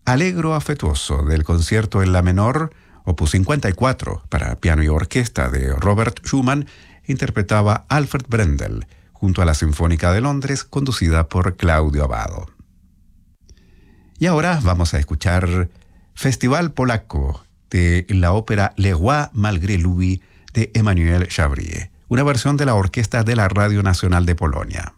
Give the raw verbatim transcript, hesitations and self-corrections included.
Allegro afectuoso del concierto en la menor, opus cincuenta y cuatro, para piano y orquesta de Robert Schumann, interpretaba Alfred Brendel, junto a la Sinfónica de Londres, conducida por Claudio Abbado. Y ahora vamos a escuchar Festival Polaco de la ópera Le Roi Malgré Lui de Emmanuel Chabrier, una versión de la Orquesta de la Radio Nacional de Polonia.